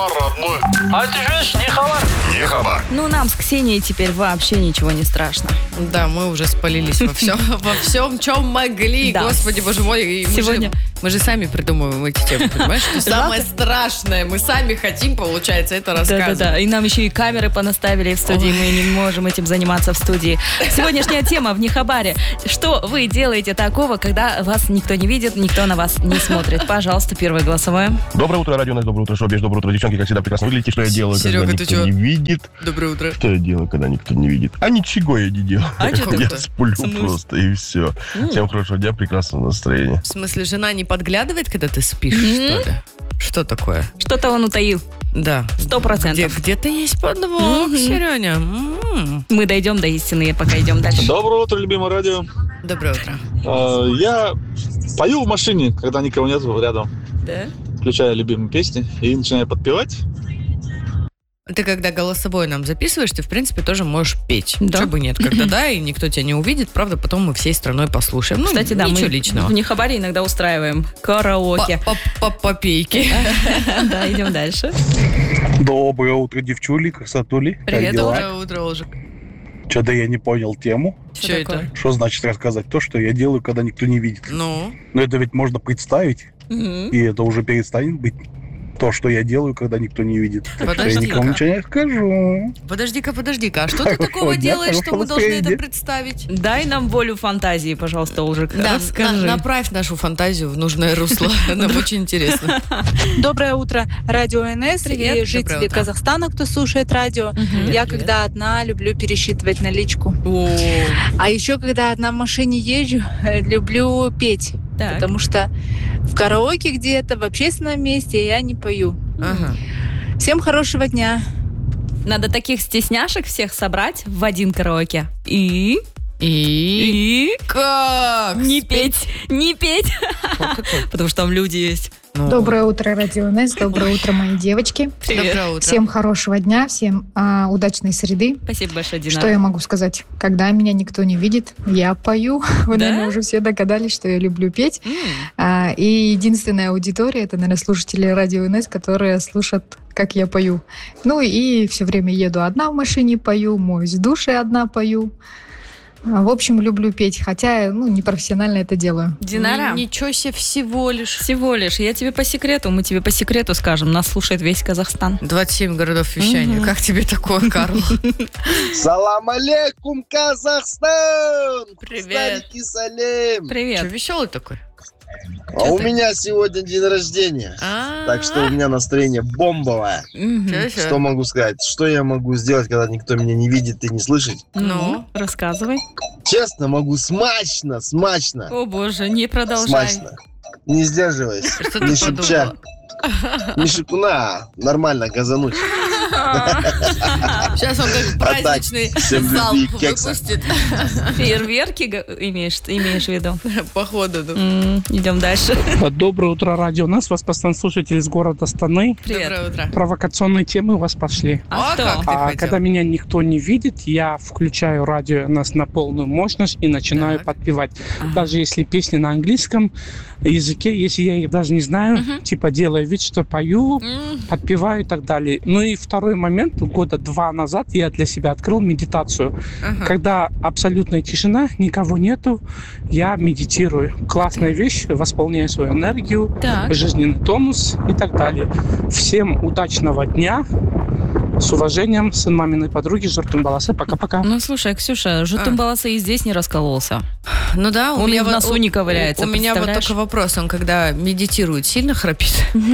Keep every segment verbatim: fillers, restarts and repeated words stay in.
хабар, родной. А ты же не хабар. Не хабар. Ну, нам с Ксенией теперь вообще ничего не страшно. Да, мы уже спалились во всем, во всем, чем могли. Да. Господи, боже мой. И мы Сегодня- же- Мы же сами придумываем эти темы, понимаешь? Что самое страшное, мы сами хотим, получается, это рассказывать. Да-да-да, и нам еще и камеры понаставили в студии, Ой. мы не можем этим заниматься в студии. Сегодняшняя тема в Нехабаре. Что вы делаете такого, когда вас никто не видит, никто на вас не смотрит? Пожалуйста, первое голосовое. Доброе утро, радио, доброе утро, шоу, доброе утро, девчонки, как всегда, прекрасно выглядите. Что я делаю, Серега, когда ты никто чё? не видит? Доброе утро. Что я делаю, когда никто не видит? А ничего я не делаю. А чё ты Я кто? сплю В смысле? просто, и все. Всем хорошего дня, прекрасного настроения. В смысле, жена не подглядывает, когда ты спишь, Мгм. что ли? Что такое? Что-то он утаил. Да. Сто процентов. Где, где-то есть подвох, Мгм. Сереня. М. Мы дойдем до истины, пока идем дальше. Доброе утро, любимое радио. Доброе утро. Э, Я пою в машине, когда никого нет рядом. Да? Включаю любимые песни и начинаю подпевать. Ты когда голосовой нам записываешь, ты, в принципе, тоже можешь петь. Да. Чего бы нет, когда да, и никто тебя не увидит. Правда, потом мы всей страной послушаем. Ну, Кстати, да, ничего мы личного. в Нехабаре иногда устраиваем караоке. По-попейки. Да, идем дальше. Доброе утро, девчули, красотули. Привет, Доброе утро, Олжик. Что-то я не понял тему. Что это? Что значит рассказать то, что я делаю, когда никто не видит? Ну, Но это ведь можно представить, Мгм. и это уже перестанет быть то, что я делаю, когда никто не видит. Так что я Подожди-ка. никому ничего не скажу. подожди-ка, подожди-ка. А что ты Хорошего такого дня, делаешь, что мы хорошего должны это настроения. представить? Дай нам волю фантазии, пожалуйста, Олжик. Да, Расскажи. на- направь нашу фантазию в нужное русло. Нам очень интересно. Доброе утро, радио эн эс Привет. и жители Доброе утро. Казахстана, кто слушает радио. Мгм. Я Привет. когда одна люблю пересчитывать наличку. О, А еще когда одна в машине езжу, э, люблю петь. Так. Потому что в караоке где-то, в общественном месте я не пою. ага. Всем хорошего дня. Надо таких стесняшек всех собрать в один караоке. И... И... И... Как? Не петь, не петь. Потому что там люди есть. Ну, Доброе утро, радио эн эс. Доброе утро, мои девочки. Доброе утро. Всем хорошего дня, всем а, удачной среды. Спасибо большое, Дина. Что я могу сказать? Когда меня никто не видит, я пою. Вы, Да? наверное, уже все догадались, что я люблю петь. М. А, и единственная аудитория — это, наверное, слушатели радио эн эс, которые слушают, как я пою. Ну и все время еду одна в машине, пою, моюсь в душе одна, пою. А, В общем, люблю петь, хотя ну, непрофессионально это делаю. Динара, Ни- Ничего себе, всего лишь. всего лишь. Я тебе по секрету, мы тебе по секрету скажем. Нас слушает весь Казахстан. двадцать семь городов вещания. Мгм. Как тебе такое, Карл? Салам алейкум, Казахстан! Привет. Старики салем! Че, Привет. веселый такой? А у меня сегодня день рождения. Так что у меня настроение бомбовое. Мгм. Что могу сказать? Что я могу сделать, когда никто меня не видит и не слышит? Ну, рассказывай. Честно, могу смачно, смачно, О боже, не продолжай. смачно. Не сдерживаясь, Что не ты шепча, подумала? не шепуна, нормально газануть. Сейчас он как А так, праздничный всем залп любви и кекса. выпустит. Фейерверки га- имеешь, имеешь в виду? Походу. ну. М, Идем дальше. Доброе утро, радио. У нас вас постоянно слушатель из города Астаны. Привет. Доброе утро. Провокационные темы у вас пошли. А О, что? как ты А хотел. когда меня никто не видит, я включаю радио нас на полную мощность и начинаю Так. подпевать. Ага. Даже если песни на английском языке, если я их даже не знаю, Мгм. типа делаю вид, что пою, М, подпеваю и так далее. Ну и второй момент, года два назад я для себя открыл медитацию. ага. Когда абсолютная тишина, никого нету, я медитирую. Классная вещь, восполняю свою энергию, Так. жизненный тонус и так далее. Всем удачного дня. С уважением, сын маминой подруги Журтун Баласы. Пока-пока. Ну, слушай, Ксюша, Жутун А. Баласа и здесь не раскололся. Ну да, у Он и меня в вот- носу не ковыряется, У, у меня вот представляешь? только вопрос, он когда медитирует, сильно храпит?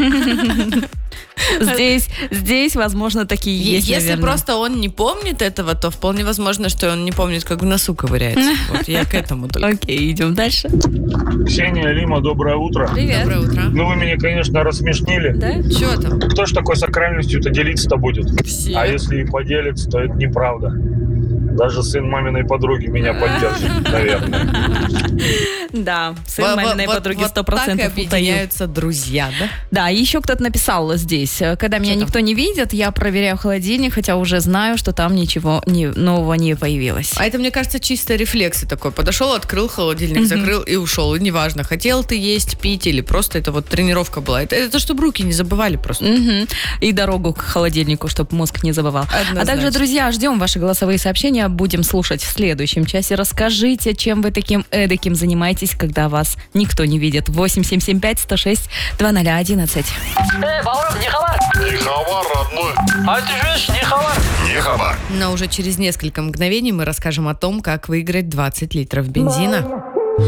Здесь, здесь, возможно, такие есть, Если наверное. просто он не помнит этого, то вполне возможно, что он не помнит, как в носу ковыряется. Вот я к этому только. Окей, идем дальше. Ксения, Лима, доброе утро. Привет. Доброе утро. Ну, вы меня, конечно, рассмешнили. Да? Что там? Кто ж такой сакральностью-то делиться-то будет? Все. А если и поделится, то это неправда. Даже сын маминой подруги меня поддержит, наверное. Да, сын Во- маминой вот- подруги вот сто процентов так и объединяются друзья, да? Да, и еще кто-то написал здесь, когда меня Что там? никто не видит, я проверяю холодильник, хотя уже знаю, что там ничего не- нового не появилось. А это, мне кажется, чисто рефлексы такой. Подошел, открыл холодильник, закрыл и ушел. И неважно, хотел ты есть, пить или просто это вот тренировка была. Это, это чтобы руки не забывали просто. Мгм. И дорогу к холодильнику, чтобы мозг не забывал. Однозначно. А также, друзья, ждем ваши голосовые сообщения. Будем слушать в следующем часе. Расскажите, чем вы таким эдаким занимаетесь, когда вас никто не видит. восемь семь семь пять сто шесть двадцать ноль одиннадцать. Эй, Баурам, не хабар. Не хабар, родной. А ты же не хабар. Не хабар. Но уже через несколько мгновений мы расскажем о том, как выиграть двадцать литров бензина.